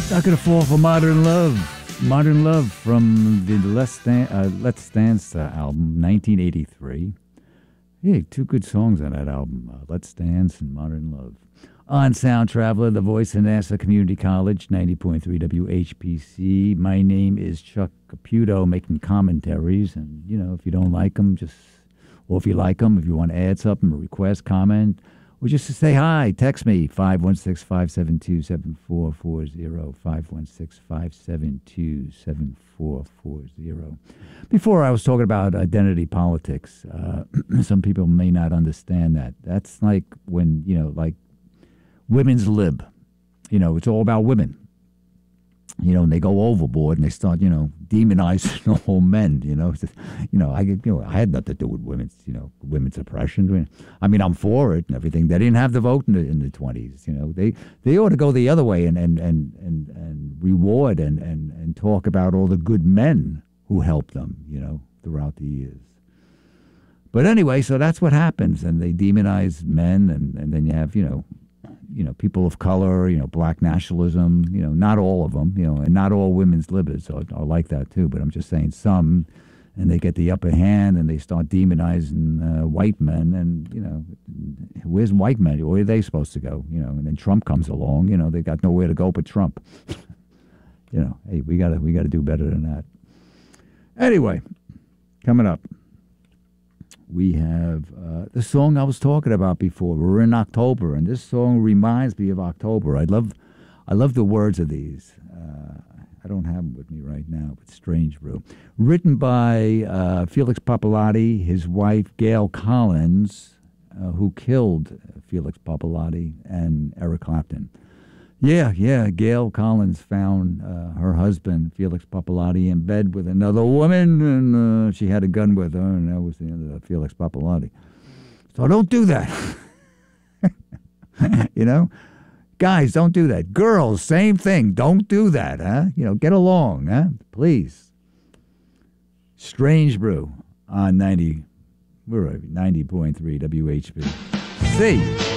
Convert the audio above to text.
Not gonna fall for Modern Love. Modern Love from the Let's Dance album, 1983. Yeah, two good songs on that album, Let's Dance and Modern Love. On Sound Traveler, the voice of NASA Community College, 90.3 WHPC. My name is Chuck Caputo, making commentaries. And, you know, if you don't like them, or if you like them, if you want to add something, a request, comment, or just to say hi, text me, 516-572-7440, 516-572-7440. Before I was talking about identity politics. Some people may not understand that. That's like when, you know, like women's lib. You know, it's all about women. You know, and they go overboard and they start, you know, demonizing all men. I had nothing to do with women's oppression. I mean, I'm for it and everything. They didn't have the vote in the 20s. You know, they ought to go the other way and reward and talk about all the good men who helped them. You know, throughout the years. But anyway, so that's what happens, and they demonize men, and then you have people of color, black nationalism, not all of them, and not all women's libs are like that too. But I'm just saying some, and they get the upper hand and they start demonizing white men. And, where's white men? Where are they supposed to go? And then Trump comes along, they got nowhere to go but Trump. Hey, we gotta do better than that. Anyway, coming up, we have the song I was talking about before. We're in October, and this song reminds me of October. I love the words of these. I don't have them with me right now, but Strange Brew. Written by Felix Pappalardi, his wife Gail Collins, who killed Felix Pappalardi and Eric Clapton. Yeah, Gail Collins found her husband, Felix Pappalardi, in bed with another woman, and she had a gun with her, and that was the end of Felix Pappalardi. So don't do that. Guys, don't do that. Girls, same thing. Don't do that, huh? Get along, huh? Please. Strange Brew on 90.3 WHB. See.